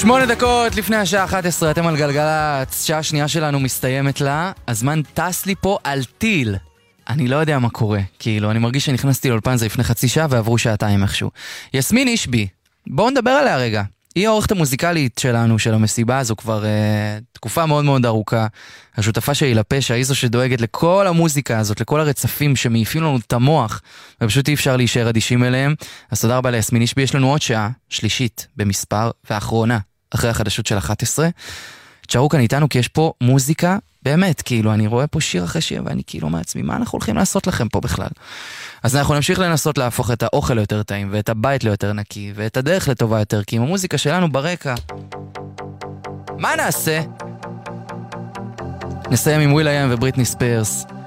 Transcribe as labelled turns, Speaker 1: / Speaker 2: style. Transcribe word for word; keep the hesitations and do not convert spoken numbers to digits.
Speaker 1: שמונה דקות לפני השעה אחת עשרה, אתם על גלגלצ, שעה השנייה שלנו מסתיימת לה, הזמן טס לי פה על טיל. אני לא יודע מה קורה, כאילו, אני מרגיש שנכנסתי לאולפן זה לפני חצי שעה ועברו שעתיים איכשהו. יסמין אישבי, בואו נדבר עליה רגע. היא האורחת המוזיקלית שלנו, של המסיבה הזו, כבר אה, תקופה מאוד מאוד ארוכה. השותפה שלי לפשע, היא זו שדואגת לכל המוזיקה הזאת, לכל הרצפים שמעיפים לנו את המוח, ופשוט אי אפשר להישאר אדישים אליהם. אז תודה רבה ליסמין אישבי, יש לנו עוד שעה, שלישית במספר, ואחרונה, אחרי החדשות של אחת עשרה. תשארו כאן איתנו, כי יש פה מוזיקה, באמת, כאילו, אני רואה פה שיר אחרי שיר, ואני כאילו מעצמי, מה אנחנו הולכים לעשות לכם פה בכלל? אז אנחנו נמשיך לנסות להפוך את האוכל ליותר טעים, ואת הבית ליותר נקי, ואת הדרך לטובה יותר, כי עם המוזיקה שלנו ברקע. מה נעשה? נסיים עם וויל.איי.אם ובריטני ספירס.